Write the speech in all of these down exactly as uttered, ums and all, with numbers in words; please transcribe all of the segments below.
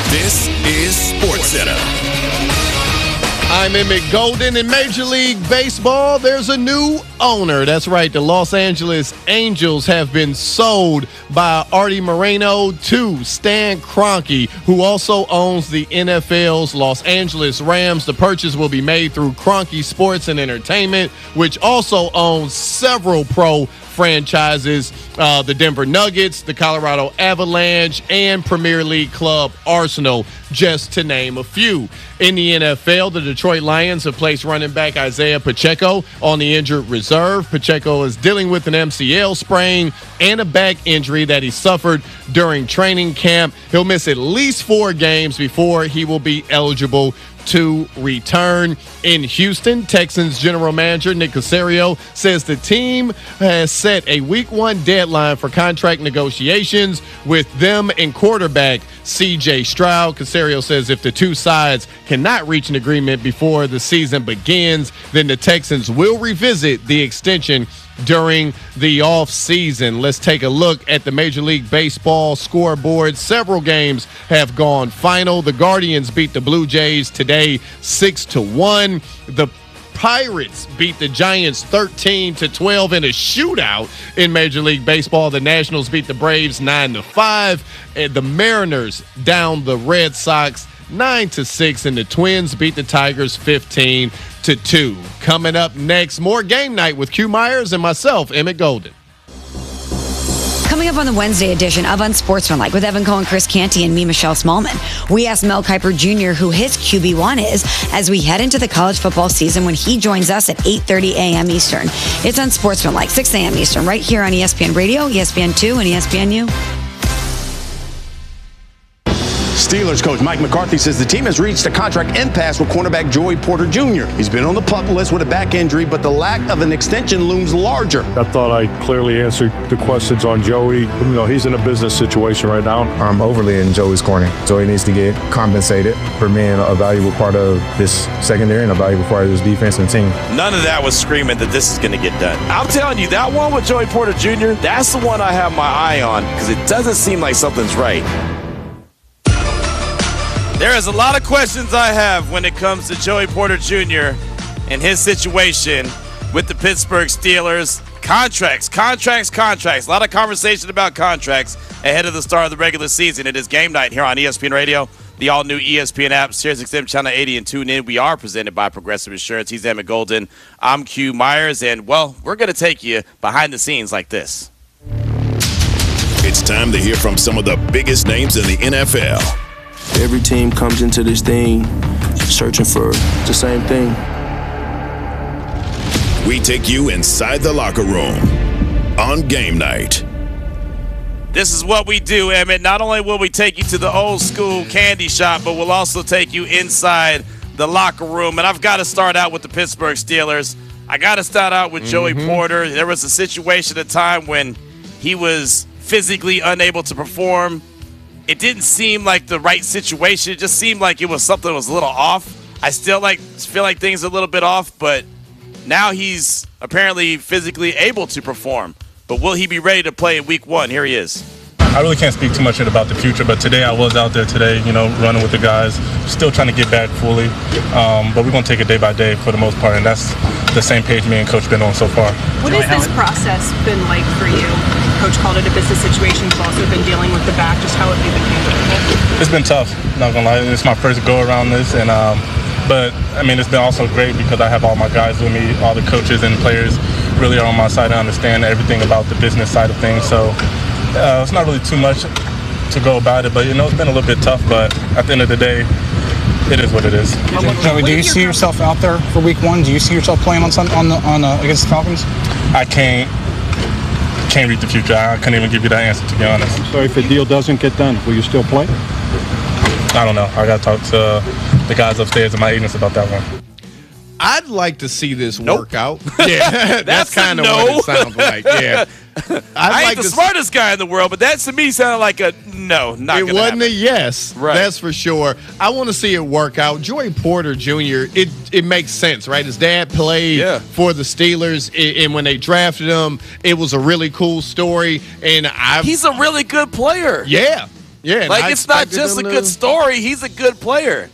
This is SportsCenter. I'm Emmett Golden. In Major League Baseball, there's a new owner. That's right. The Los Angeles Angels have been sold by Artie Moreno to Stan Kroenke, who also owns the N F L's Los Angeles Rams. The purchase will be made through Kroenke Sports and Entertainment, which also owns several pro franchises, uh, the Denver Nuggets, the Colorado Avalanche, and Premier League club Arsenal, just to name a few. In the N F L, the Detroit Lions have placed running back Isaiah Pacheco on the injured reserve. Pacheco is dealing with an M C L sprain and a back injury that he suffered during training camp. He'll miss at least four games before he will be eligible to return. In Houston, Texans general manager Nick Caserio says the team has set a week one deadline for contract negotiations with them and quarterback C J Stroud. Caserio says if the two sides cannot reach an agreement before the season begins, then the Texans will revisit the extension during the offseason. Let's take a look at the Major League Baseball scoreboard. Several games have gone final. The Guardians beat the Blue Jays today six to one. The Pirates beat the Giants thirteen to twelve in a shootout in Major League Baseball. The Nationals beat the Braves nine to five. And the Mariners down the Red Sox nine to six, and the Twins beat the Tigers fifteen to two. Coming up next, more Game Night with Q Myers and myself, Emmett Golden. Coming up on the Wednesday edition of Unsportsmanlike with Evan Cohen, Chris Canty, and me, Michelle Smallman, we asked Mel Kiper Junior who his Q B one is as we head into the college football season when he joins us at eight thirty a.m. Eastern. It's Unsportsmanlike, six a.m. Eastern, right here on E S P N Radio, E S P N two, and E S P N U. Steelers coach Mike McCarthy says the team has reached a contract impasse with cornerback Joey Porter Junior He's been on the pup list with a back injury, but the lack of an extension looms larger. I thought I clearly answered the questions on Joey. You know, he's in a business situation right now. I'm overly in Joey's corner. Joey needs to get compensated for being a valuable part of this secondary and a valuable part of this defense and team. None of that was screaming that this is going to get done. I'm telling you, that one with Joey Porter Junior, that's the one I have my eye on because it doesn't seem like something's right. There is a lot of questions I have when it comes to Joey Porter Junior and his situation with the Pittsburgh Steelers. Contracts, contracts, contracts. A lot of conversation about contracts ahead of the start of the regular season. It is Game Night here on E S P N Radio, the all-new E S P N app, SiriusXM Channel eighty, and tune in. We are presented by Progressive Insurance. He's Emmett Golden. I'm Q Myers, and, well, we're going to take you behind the scenes like this. It's time to hear from some of the biggest names in the N F L. Every team comes into this thing searching for the same thing. We take you inside the locker room on Game Night. This is what we do, Emmett. Not only will we take you to the old school candy shop, but we'll also take you inside the locker room. And I've got to start out with the Pittsburgh Steelers. I got to start out with mm-hmm. Joey Porter. There was a situation at a time when he was physically unable to perform. It didn't seem like the right situation. It just seemed like it was something that was a little off. I still like feel like things are a little bit off, but now he's apparently physically able to perform. But will he be ready to play in week one? Here he is. I really can't speak too much about the future, but today I was out there today, you know, running with the guys, still trying to get back fully. Um, but we're going to take it day by day for the most part, and that's the same page me and Coach been on so far. What has this process been like for you? Coach called it a business situation. You've also been dealing with the back. Just how have you been handling it? It's been tough, not going to lie. It's my first go around this, and um, but, I mean, it's been also great because I have all my guys with me, all the coaches and players really are on my side and understand everything about the business side of things. So uh, it's not really too much to go about it, but, you know, it's been a little bit tough, but at the end of the day, it is what it is. Joey, do you see yourself out there for week one? Do you see yourself playing on some, on the, on uh, against the Falcons? I can't. Can't read the future. I couldn't even give you that answer, to be honest. So if the deal doesn't get done, will you still play? I don't know. I got to talk to the guys upstairs and my agents about that one. I'd like to see this nope. work out. Yeah, that's, that's kind of no. what it sounds like. Yeah, I'd I ain't like the smartest guy in the world, but that to me sounded like a no. Not it gonna wasn't happen. a yes. Right. That's for sure. I want to see it work out. Joey Porter Junior It it makes sense, right? His dad played yeah. for the Steelers, and when they drafted him, it was a really cool story. And I he's a really good player. Yeah. Yeah, like it's not just a good to... story. He's a good player.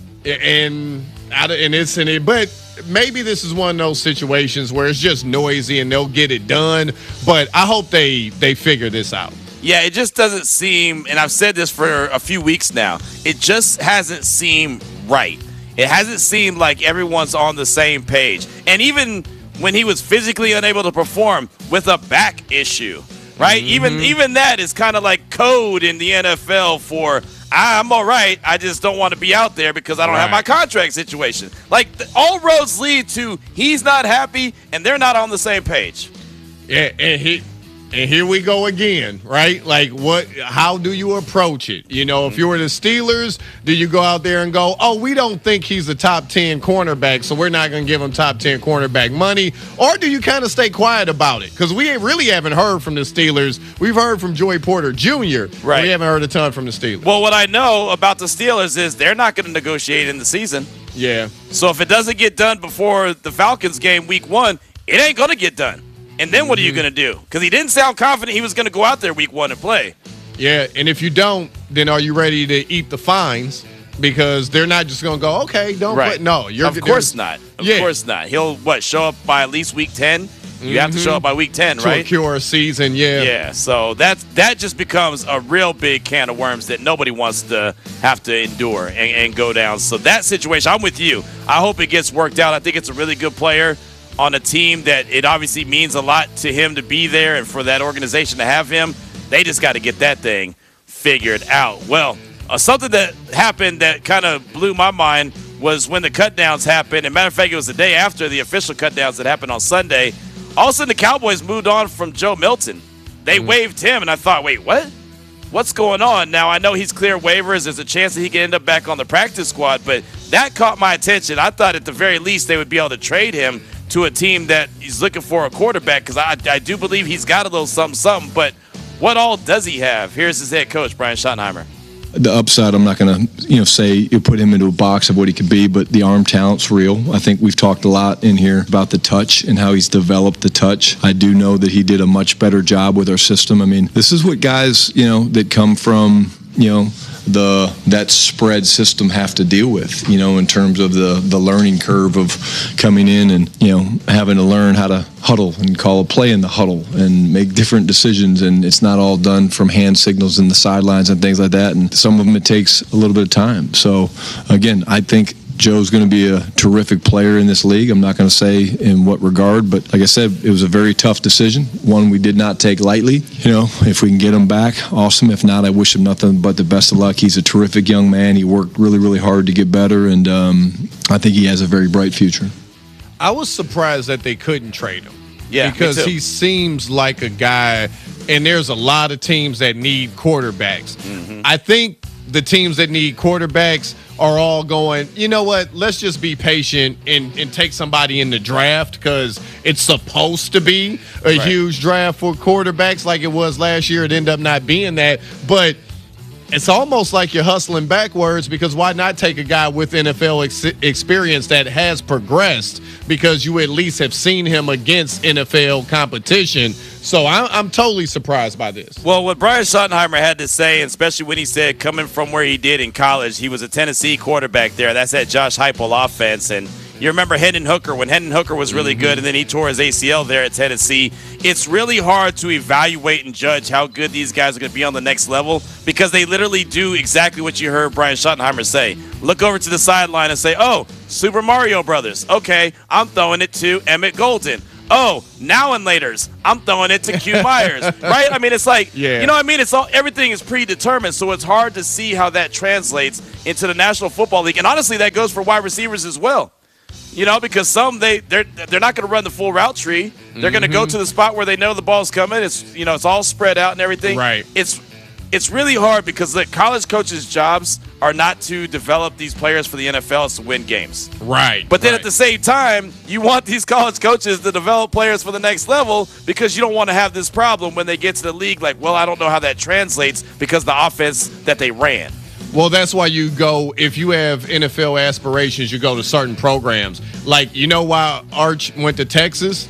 And and it's in it, but maybe this is one of those situations where it's just noisy and they'll get it done. But I hope they they figure this out. Yeah, it just doesn't seem, and I've said this for a few weeks now, it just hasn't seemed right. It hasn't seemed like everyone's on the same page. And even when he was physically unable to perform with a back issue, right? Mm-hmm. Even even that is kind of like code in the N F L for, I'm all right, I just don't want to be out there because I don't right. have my contract situation. Like, all roads lead to he's not happy and they're not on the same page. Yeah, and he... And here we go again, right? Like, what? How do you approach it? You know, if you were the Steelers, do you go out there and go, oh, we don't think he's a top ten cornerback, so we're not going to give him top ten cornerback money? Or do you kind of stay quiet about it? Because we really haven't heard from the Steelers. We've heard from Joey Porter Junior Right. We haven't heard a ton from the Steelers. Well, what I know about the Steelers is they're not going to negotiate in the season. Yeah. So if it doesn't get done before the Falcons game week one, it ain't going to get done. And then what are you going to do? Because he didn't sound confident he was going to go out there week one and play. Yeah, and if you don't, then are you ready to eat the fines? Because they're not just going to go, okay, don't right. play. No, you're of course not. Of yeah. course not. He'll what show up by at least week ten. You mm-hmm. have to show up by week ten, to right? To cure a season, yeah. Yeah. So that's that just becomes a real big can of worms that nobody wants to have to endure and, and go down. So that situation, I'm with you. I hope it gets worked out. I think it's a really good player on a team that it obviously means a lot to him to be there and for that organization to have him. They just got to get that thing figured out. Well, uh, something that happened that kind of blew my mind was when the cutdowns happened. And matter of fact, it was the day after the official cutdowns that happened on Sunday. All of a sudden, the Cowboys moved on from Joe Milton. They mm. waived him, and I thought, wait, what? What's going on? Now, I know he's cleared waivers. There's a chance that he can end up back on the practice squad, but that caught my attention. I thought at the very least they would be able to trade him to a team that he's looking for a quarterback, because I, I do believe he's got a little something, something. But what all does he have? Here's his head coach, Brian Schottenheimer. The upside, I'm not going to, you know, say you put him into a box of what he could be, but the arm talent's real. I think we've talked a lot in here about the touch and how he's developed the touch. I do know that he did a much better job with our system. I mean, this is what guys, you know, that come from, you know, the that spread system have to deal with, you know, in terms of the the learning curve of coming in and, you know, having to learn how to huddle and call a play in the huddle and make different decisions. And it's not all done from hand signals in the sidelines and things like that. And some of them it takes a little bit of time. So again, I think Joe's going to be a terrific player in this league. I'm not going to say in what regard, but like I said, it was a very tough decision, one we did not take lightly. You know, if we can get him back, awesome. If not, I wish him nothing but the best of luck. He's a terrific young man. He worked really, really hard to get better, and um, I think he has a very bright future. I was surprised that they couldn't trade him. Yeah, because he seems like a guy, and there's a lot of teams that need quarterbacks. Mm-hmm. I think the teams that need quarterbacks are all going, you know what, let's just be patient and, and take somebody in the draft, because it's supposed to be a right. huge draft for quarterbacks like it was last year. It ended up not being that. But it's almost like you're hustling backwards, because why not take a guy with N F L ex- experience that has progressed, because you at least have seen him against N F L competition. So I'm, I'm totally surprised by this. Well, what Brian Schottenheimer had to say, especially when he said coming from where he did in college, he was a Tennessee quarterback there. That's that Josh Heupel offense. And you remember Hendon Hooker, when Hendon Hooker was really mm-hmm. good and then he tore his A C L there at Tennessee. It's really hard to evaluate and judge how good these guys are going to be on the next level, because they literally do exactly what you heard Brian Schottenheimer say. Look over to the sideline and say, oh, Super Mario Brothers. Okay, I'm throwing it to Emmett Golden. Oh, now and laters, I'm throwing it to Q Myers, right? I mean, it's like, yeah. you know what I mean? It's all everything is predetermined, so it's hard to see how that translates into the National Football League. And honestly, that goes for wide receivers as well. You know, because some they they're they're not going to run the full route tree. They're mm-hmm. going to go to the spot where they know the ball's coming. It's you know it's all spread out and everything. Right. It's it's really hard, because the college coaches' jobs are not to develop these players for the N F L. It's to win games. Right. But then right. at the same time, you want these college coaches to develop players for the next level, because you don't want to have this problem when they get to the league. Like, well, I don't know how that translates because the offense that they ran. Well, that's why you go, if you have N F L aspirations, you go to certain programs. Like, you know why Arch went to Texas?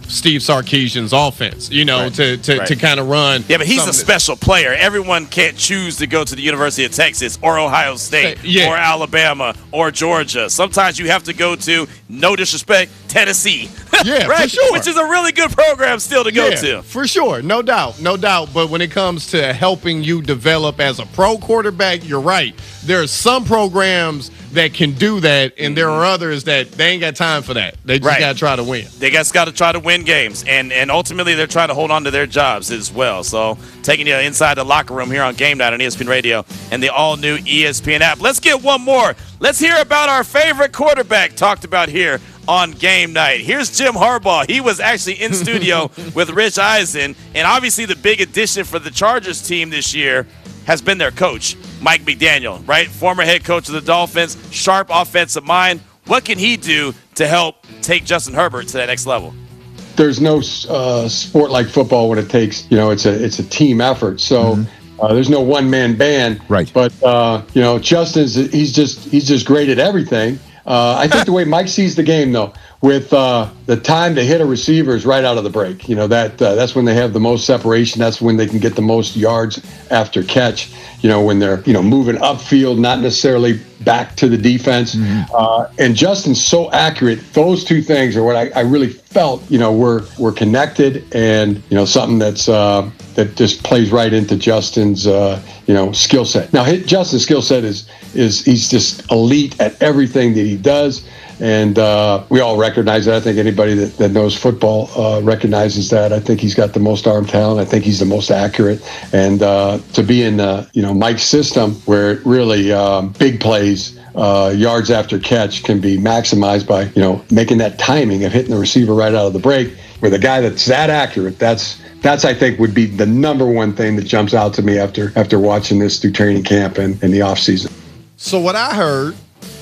Steve Sarkisian's offense, you know, right. to to, right. to kind of run. Yeah, but he's a special player. Everyone can't choose to go to the University of Texas or Ohio State yeah. or Alabama or Georgia. Sometimes you have to go to, no disrespect, Tennessee. Yeah, right? for sure. Which is a really good program still to go yeah, to. For sure. No doubt. No doubt. But when it comes to helping you develop as a pro quarterback, you're right. There are some programs that can do that, and there are others that they ain't got time for that. They just right. got to try to win. They just got to try to win games, and and ultimately they're trying to hold on to their jobs as well. So taking you inside the locker room here on Game Night on E S P N Radio and the all-new E S P N app. Let's get one more. Let's hear about our favorite quarterback talked about here on Game Night. Here's Jim Harbaugh. He was actually in studio with Rich Eisen, and obviously the big addition for the Chargers team this year has been their coach, Mike McDaniel, right? Former head coach of the Dolphins, sharp offensive mind. What can he do to help take Justin Herbert to that next level? There's no uh, sport like football when it takes, you know, it's a it's a team effort. So mm-hmm. uh, there's no one man band. Right. But uh, you know, Justin's he's just he's just great at everything. Uh, I think the way Mike sees the game, though, with uh, the time to hit a receiver is right out of the break. You know, that uh, that's when they have the most separation. That's when they can get the most yards after catch. You know, when they're, you know, moving upfield, not necessarily back to the defense. Mm-hmm. Uh, and Justin's so accurate. Those two things are what I, I really felt, you know, were were connected, and, you know, something that's uh, that just plays right into Justin's, uh, you know, skill set. Now, his, Justin's skill set is is he's just elite at everything that he does. And uh, we all recognize that. I think anybody that, that knows football uh, recognizes that. I think he's got the most arm talent. I think he's the most accurate. And uh, to be in, uh, you know, Mike's system where it really um, big plays, uh, yards after catch can be maximized by, you know, making that timing of hitting the receiver right out of the break. With a guy that's that accurate, that's that's I think would be the number one thing that jumps out to me after after watching this through training camp and in the offseason. So what I heard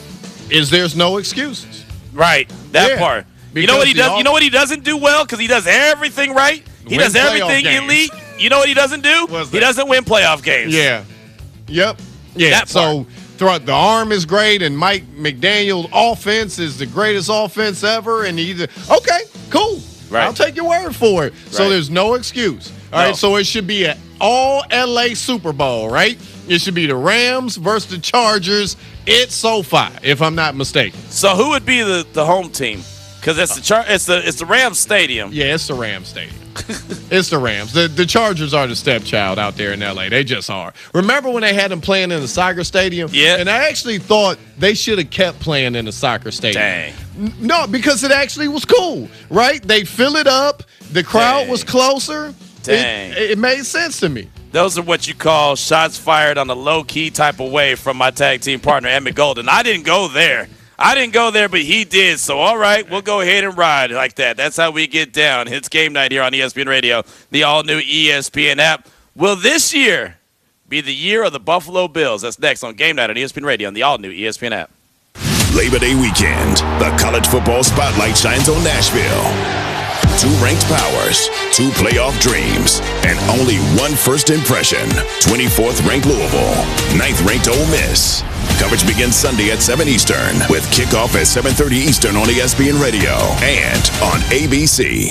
is there's no excuses. Right, that yeah, part. You know what he does? All- you know what he doesn't do well because he does everything right. He Win does everything elite. You know what he doesn't do? He doesn't win playoff games. Yeah. Yep. Yeah. That so throughout the arm is great, and Mike McDaniel's offense is the greatest offense ever. And he okay, cool. Right. I'll take your word for it. So Right. there's no excuse. All No. right. So it should be an all L A Super Bowl, right? It should be the Rams versus the Chargers. It's SoFi, if I'm not mistaken. So who would be the, the home team? Because it's the Char- it's the it's the Rams Stadium. Yeah, it's the Rams Stadium. It's the Rams. The the Chargers are the stepchild out there in L A. They just are. Remember when they had them playing in the soccer stadium? Yeah. And I actually thought they should have kept playing in the soccer stadium. Dang. N- No, because it actually was cool, right? They fill it up. The crowd Dang. was closer. Dang. It, it made sense to me. Those are what you call shots fired on a low-key type of way from my tag team partner, Emmett Golden. I didn't go there. I didn't go there, but he did. So, all right, we'll go ahead and ride like that. That's how we get down. It's Game Night here on E S P N Radio, the all-new E S P N app. Will this year be the year of the Buffalo Bills? That's next on Game Night on E S P N Radio and the all-new E S P N app. Labor Day weekend, the college football spotlight shines on Nashville. Two ranked powers, two playoff dreams, and only one first impression. twenty-fourth ranked Louisville, ninth ranked Ole Miss. Coverage begins Sunday at seven Eastern with kickoff at seven thirty Eastern on E S P N Radio and on A B C.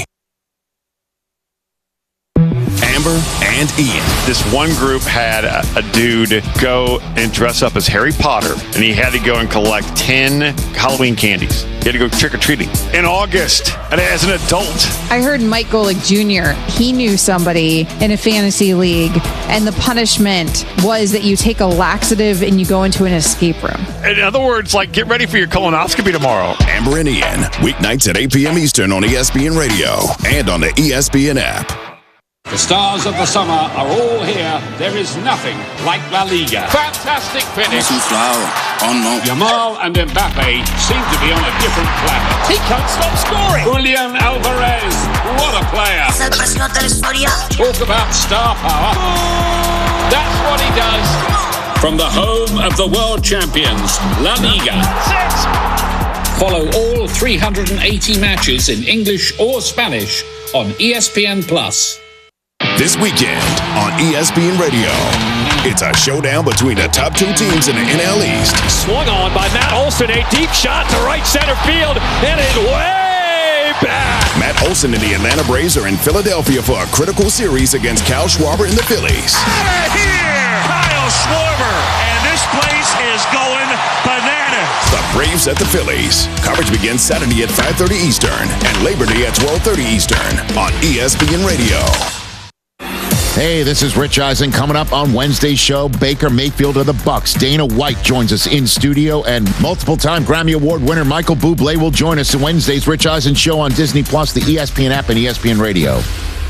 Amber and Ian. This one group had a, a dude go and dress up as Harry Potter, and he had to go and collect ten Halloween candies. He had to go trick-or-treating in August, and as an adult. I heard Mike Golick Junior, he knew somebody in a fantasy league, and the punishment was that you take a laxative and you go into an escape room. In other words, like, get ready for your colonoscopy tomorrow. Amber and Ian, weeknights at eight p.m. Eastern on E S P N Radio and on the E S P N app. The stars of the summer are all here. There is nothing like La Liga. Fantastic finish. Yamal and Mbappe seem to be on a different planet. He can't stop scoring. Julian Alvarez, what a player. Talk about star power. That's what he does. From the home of the world champions, La Liga. Follow all three hundred eighty matches in English or Spanish on E S P N Plus. This weekend on E S P N Radio, it's a showdown between the top two teams in the N L East. Swung on by Matt Olson, a deep shot to right center field, and it way back. Matt Olson and the Atlanta Braves are in Philadelphia for a critical series against Kyle Schwarber and the Phillies. Out of here! Kyle Schwarber, and this place is going bananas. The Braves at the Phillies. Coverage begins Saturday at five thirty Eastern and Labor Day at twelve thirty Eastern on E S P N Radio. Hey, this is Rich Eisen. Coming up on Wednesday's show, Baker Mayfield of the Bucs. Dana White joins us in studio, and multiple-time Grammy Award winner Michael Bublé will join us in Wednesday's Rich Eisen show on Disney Plus, the E S P N app, and E S P N Radio.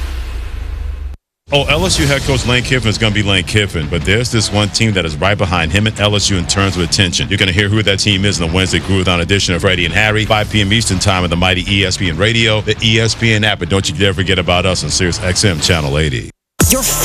Oh, L S U head coach Lane Kiffin is going to be Lane Kiffin, but there's this one team that is right behind him at L S U in terms of attention. You're going to hear who that team is in the Wednesday Groove On edition of Freddie and Harry, five p.m. Eastern Time on the mighty E S P N Radio, the E S P N app, and don't you ever forget about us on Sirius X M Channel eighty. Your